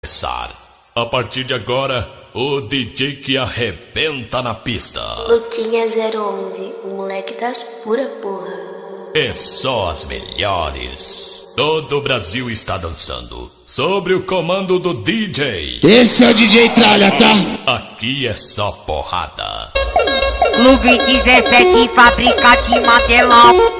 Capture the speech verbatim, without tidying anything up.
A partir de agora, o D J que arrebenta na pista. Luquinha zero onze, o moleque das pura porra. É só as melhores. Todo o Brasil está dançando sobre o comando do D J. Esse é o D J Tralha, tá? Aqui é só porrada. Clube dezessete, fábrica de material.